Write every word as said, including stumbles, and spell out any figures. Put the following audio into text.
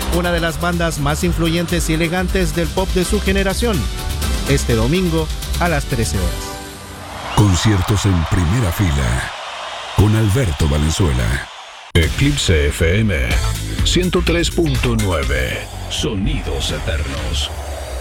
una de las bandas más influyentes y elegantes del pop de su generación, este domingo a las trece horas. Conciertos en primera fila con Alberto Valenzuela. Eclipse F M ciento tres punto nueve. Sonidos eternos.